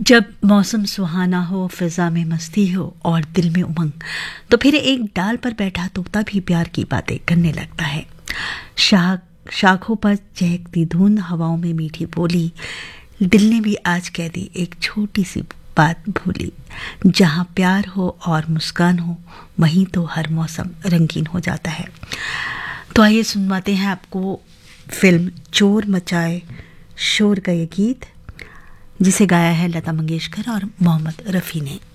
जब मौसम सुहाना हो, फिजा में मस्ती हो और दिल में उमंग, तो फिर एक डाल पर बैठा तोता भी प्यार की बातें करने लगता है। शाखों पर चहकती धुंध, हवाओं में मीठी बोली, दिल ने भी आज कह दी एक छोटी सी बात भूली। जहाँ प्यार हो और मुस्कान हो, वहीं तो हर मौसम रंगीन हो जाता है। तो आइए सुनवाते हैं आपको फिल्म चोर मचाए शोर का ये गीत, जिसे गाया है लता मंगेशकर और मोहम्मद रफ़ी ने।